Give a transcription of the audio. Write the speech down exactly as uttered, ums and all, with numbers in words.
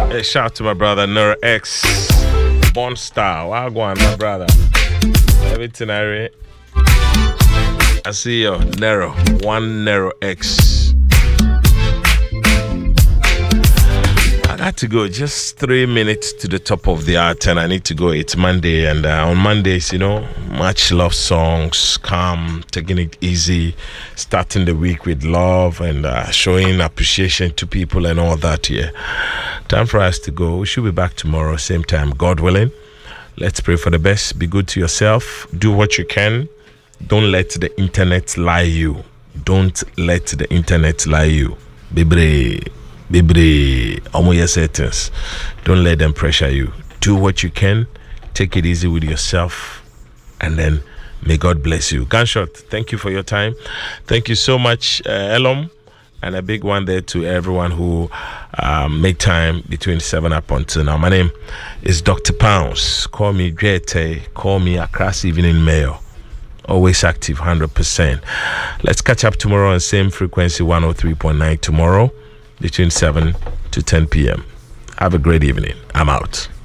Hey, shout out to my brother Nero X, Born Star. Wow, go on, my brother. Everything I read. I see you, Nero. One Nero X. I got to go. Just three minutes to the top of the hour ten. I need to go. It's Monday, and uh, on Mondays, you know, much love songs, calm, taking it easy, starting the week with love and uh, showing appreciation to people and all that. Yeah, time for us to go. We should be back tomorrow, same time, God willing. Let's pray for the best. Be good to yourself. Do what you can. Don't let the internet lie you. Don't let the internet lie you. Be brave. Baby, almost sentence. Don't let them pressure you. Do what you can. Take it easy with yourself, and then may God bless you. Gunshot, thank you for your time. Thank you so much, uh, Elom, and a big one there to everyone who um, make time between seven up until now. My name is Doctor Pounds. Call me Jete. Call me Accra's Evening Mayor. Always active, one hundred percent. Let's catch up tomorrow on same frequency, one oh three point nine tomorrow, between seven to ten p.m. Have a great evening. I'm out.